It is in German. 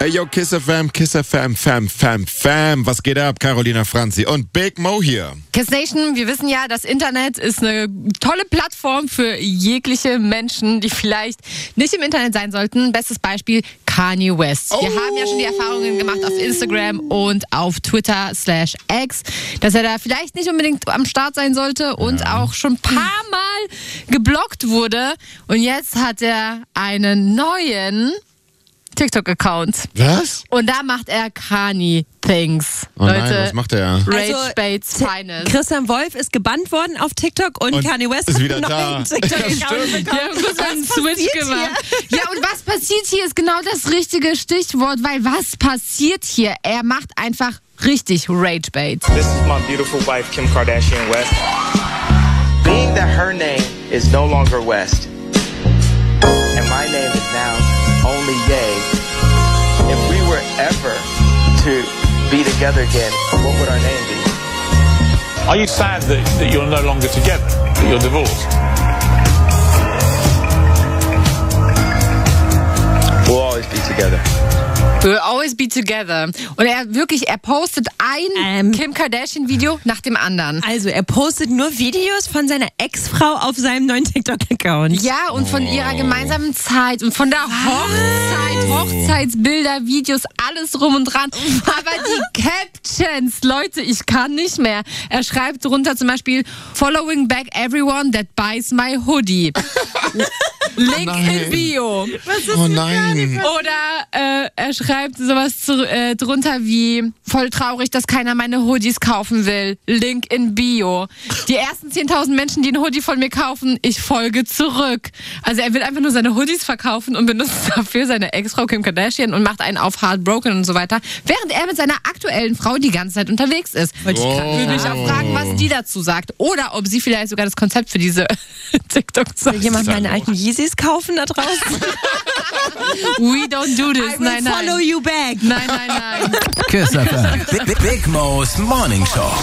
Hey yo, Kiss FM, Fam. Was geht ab? Carolina Franzi und Big Mo hier. Kiss Nation, wir wissen ja, das Internet ist eine tolle Plattform für jegliche Menschen, die vielleicht nicht im Internet sein sollten. Bestes Beispiel Kanye West. Wir haben ja schon die Erfahrungen gemacht auf Instagram und auf Twitter/X, dass er da vielleicht nicht unbedingt am Start sein sollte und auch schon ein paar Mal geblockt wurde. Und jetzt hat er einen neuen TikTok-Account. Was? Und da macht er Kanye-Things. Oh Leute, nein, was macht er? Rage Bates Finest. Christian Wolf ist gebannt worden auf TikTok und Kanye West ist hat wieder einen da. neuen TikTok-Account bekommen. Ja, kurz einen Switch gemacht. Ja, und was passiert hier ist genau das richtige Stichwort, weil was passiert hier? Er macht einfach richtig Rage Bait. This is my beautiful wife, Kim Kardashian West. Being that her name is no longer West, and my name is now only Ye, if we were ever to be together again, what would our name be? Are you sad that you're no longer together, that you're divorced? We'll always be together. We'll always be together. Und er postet ein Kim Kardashian-Video nach dem anderen. Also er postet nur Videos von seiner Ex-Frau auf seinem neuen TikTok-Account. Ja, und von ihrer gemeinsamen Zeit und von der Hochzeit, Hochzeitsbilder, Videos, alles drum und dran. Aber die Captions, Leute, ich kann nicht mehr. Er schreibt drunter zum Beispiel, following back everyone that buys my hoodie. Link in Bio. Oh nein. Oder er schreibt sowas drunter wie, voll traurig, dass keiner meine Hoodies kaufen will. Link in Bio. Die ersten 10.000 Menschen, die einen Hoodie von mir kaufen, ich folge zurück. Also er will einfach nur seine Hoodies verkaufen und benutzt dafür seine Ex-Frau Kim Kardashian und macht einen auf Heartbroken und so weiter, während er mit seiner aktuellen Frau die ganze Zeit unterwegs ist. Würde mich auch fragen, was die dazu sagt. Oder ob sie vielleicht sogar das Konzept für diese TikToks sagt. Will jemand meine alten Yeezys kaufen da draußen? We don't do this. I will follow you back. Nein. Kiss FM. Big Mo's Morning Show.